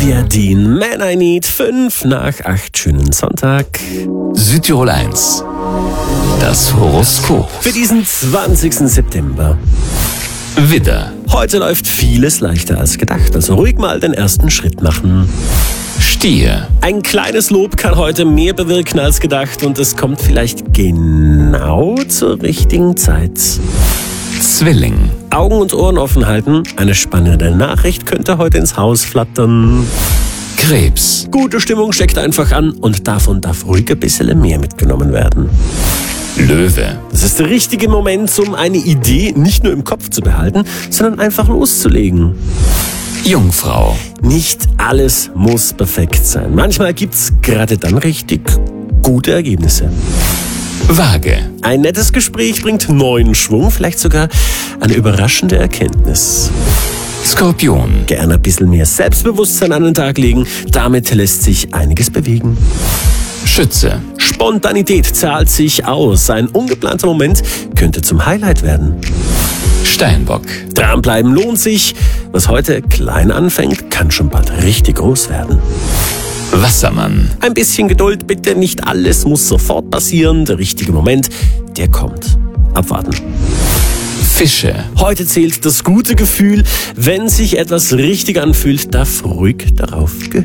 Yadin, Man I Need, 5:05. Schönen Sonntag. Südtirol 1. Das Horoskop. Für diesen 20. September. Widder, Heute läuft vieles leichter als gedacht, also ruhig mal den ersten Schritt machen. Stier, Ein kleines Lob kann heute mehr bewirken als gedacht und es kommt vielleicht genau zur richtigen Zeit. Zwilling, Augen und Ohren offen halten, eine spannende Nachricht könnte heute ins Haus flattern. Krebs, Gute Stimmung steckt einfach an und davon darf ruhig ein bisschen mehr mitgenommen werden. Löwe, Das ist der richtige Moment, um eine Idee nicht nur im Kopf zu behalten, sondern einfach loszulegen. Jungfrau, Nicht alles muss perfekt sein. Manchmal gibt's gerade dann richtig gute Ergebnisse. Waage, Ein nettes Gespräch bringt neuen Schwung, vielleicht sogar eine überraschende Erkenntnis. Skorpion, Gerne ein bisschen mehr Selbstbewusstsein an den Tag legen, damit lässt sich einiges bewegen. Schütze, Spontanität zahlt sich aus. Ein ungeplanter Moment könnte zum Highlight werden. Steinbock, Dranbleiben lohnt sich. Was heute klein anfängt, kann schon bald richtig groß werden. Wassermann, Ein bisschen Geduld bitte, nicht alles muss sofort passieren. Der richtige Moment, der kommt. Abwarten. Fische, Heute zählt das gute Gefühl. Wenn sich etwas richtig anfühlt, darf ruhig darauf gehört